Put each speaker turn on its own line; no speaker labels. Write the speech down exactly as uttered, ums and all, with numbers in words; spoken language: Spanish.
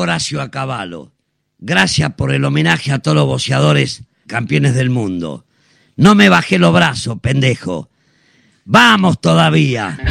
Horacio a Cavallo. Gracias por el homenaje a todos los boxeadores campeones del mundo. No me bajé los brazos, pendejo. ¡Vamos todavía!